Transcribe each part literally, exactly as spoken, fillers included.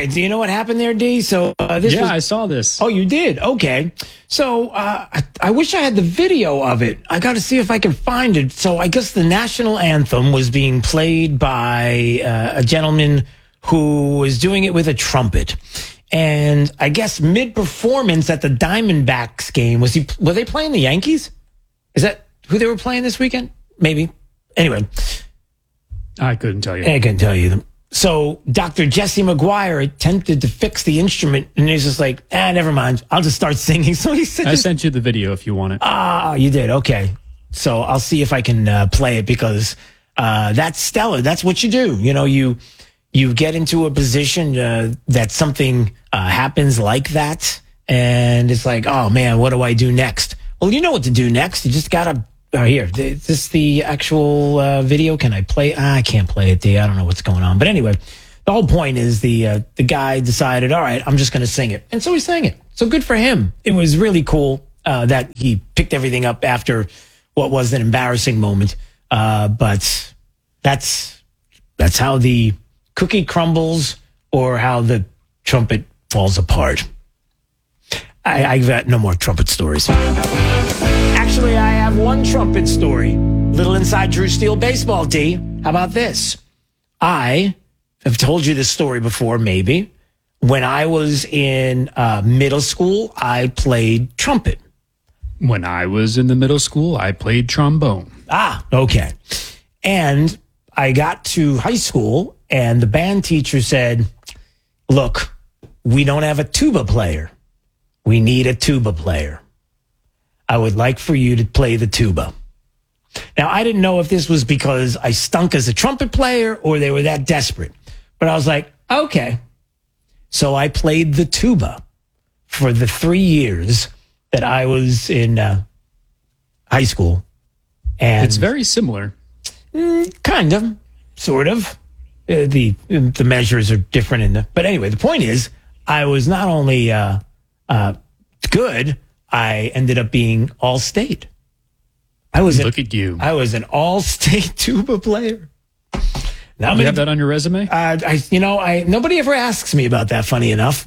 right. Do you know what happened there, D? So uh, this yeah, was... I saw this. Oh, you did? Okay. So uh, I, I wish I had the video of it. I got to see if I can find it. So I guess the national anthem was being played by uh, a gentleman who was doing it with a trumpet. And I guess mid-performance at the Diamondbacks game, was he? Were they playing the Yankees? Is that who they were playing this weekend? Maybe. Anyway. I couldn't tell you. I couldn't tell you. So Doctor Jesse McGuire attempted to fix the instrument, and he's just like, ah, never mind. I'll just start singing. So he said, I sent you the video if you want it. Ah, you did. Okay. So I'll see if I can uh, play it because uh, that's stellar. That's what you do. You know, you you get into a position uh, that something uh, happens like that, and it's like, oh man, what do I do next? Well, you know what to do next. You just gotta. Oh, here, is this the actual uh, video? Can I play? Ah, I can't play it, D. I don't know what's going on. But anyway, the whole point is the uh, the guy decided, all right, I'm just going to sing it. And so he sang it. So good for him. It was really cool uh, that he picked everything up after what was an embarrassing moment. Uh, but that's that's how the cookie crumbles or how the trumpet falls apart. I, I've got no more trumpet stories. Actually, I have one trumpet story. Little inside Drew Steele baseball, D. How about this? I have told you this story before, maybe. When I was in uh, middle school, I played trumpet. When I was in the middle school, I played trombone. Ah, okay. And I got to high school, and the band teacher said, look, we don't have a tuba player. We need a tuba player. I would like for you to play the tuba. Now, I didn't know if this was because I stunk as a trumpet player or they were that desperate. But I was like, okay. So I played the tuba for the three years that I was in uh, high school. And it's very similar. Mm, kind of, sort of. Uh, the the measures are different. In the, but anyway, the point is, I was not only uh, uh, good, I ended up being all-state. I was Look an, at you. I was an all-state tuba player. Now, you have that on your resume? Uh, I, you know, I nobody ever asks me about that, funny enough.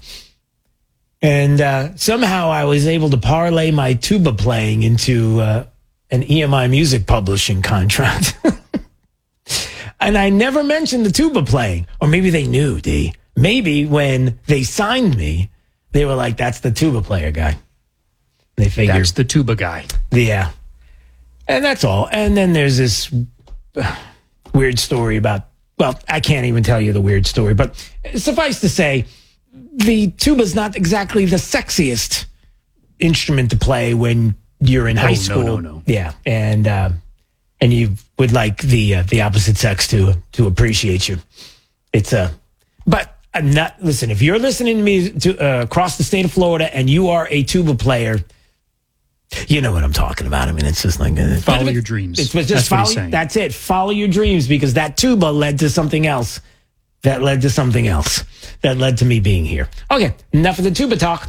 And uh, somehow I was able to parlay my tuba playing into uh, an E M I music publishing contract. And I never mentioned the tuba playing. Or maybe they knew, D. Maybe when they signed me, they were like, that's the tuba player guy. They figured. That's the tuba guy. Yeah. And that's all. And then there's this uh, weird story about, well, I can't even tell you the weird story, but suffice to say, the tuba's not exactly the sexiest instrument to play when you're in high oh, school. No, no, no. Yeah. And, uh, and you would like the, uh, the opposite sex to, to appreciate you. It's a, but I'm not, listen, if you're listening to me to, uh, across the state of Florida and you are a tuba player, you know what I'm talking about. I mean, it's just like... Uh, follow your dreams. It's just that's follow, what he's saying. That's it. Follow your dreams, because that tuba led to something else. That led to something else. That led to me being here. Okay, enough of the tuba talk.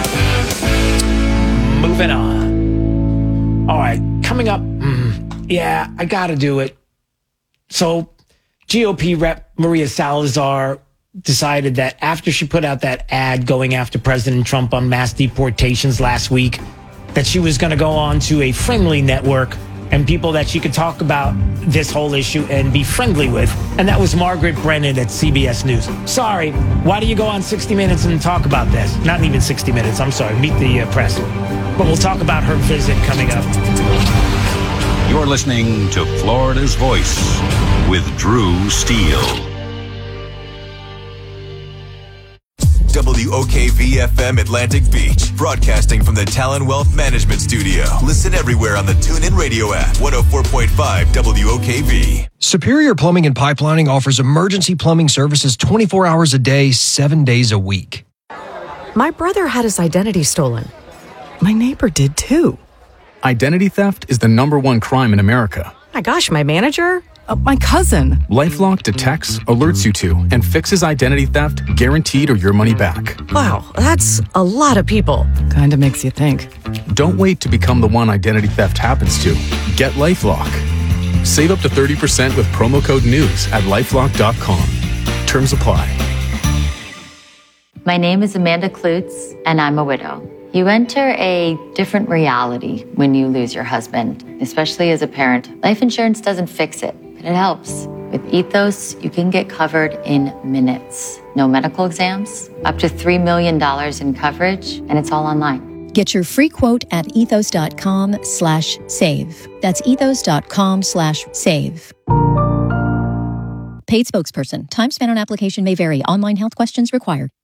Moving on. All right, coming up. Mm, yeah, I got to do it. So, G O P rep Maria Salazar decided that after she put out that ad going after President Trump on mass deportations last week, that she was going to go on to a friendly network and people that she could talk about this whole issue and be friendly with. And that was Margaret Brennan at C B S News. Sorry, why do you go on sixty minutes and talk about this? Not even sixty minutes, I'm sorry, Meet the uh, Press. But we'll talk about her visit coming up. You're listening to Florida's Voice with Drew Steele. W O K V F M Atlantic Beach, broadcasting from the Talon Wealth Management Studio. Listen everywhere on the TuneIn Radio app. one oh four point five W O K V. Superior Plumbing and Pipelining offers emergency plumbing services twenty-four hours a day, seven days a week. My brother had his identity stolen. My neighbor did too. Identity theft is the number one crime in America. My gosh, my manager? Uh, my cousin. LifeLock detects, alerts you to, and fixes identity theft, guaranteed or your money back. Wow, that's a lot of people. Kinda makes you think. Don't wait to become the one identity theft happens to. Get LifeLock. Save up to thirty percent with promo code NEWS at lifelock dot com. Terms apply. My name is Amanda Klutz, and I'm a widow. You enter a different reality when you lose your husband, especially as a parent. Life insurance doesn't fix it, but it helps. With Ethos, you can get covered in minutes. No medical exams, up to three million dollars in coverage, and it's all online. Get your free quote at ethos.com slash save. That's ethos.com slash save. Paid spokesperson. Time spent on application may vary. Online health questions required.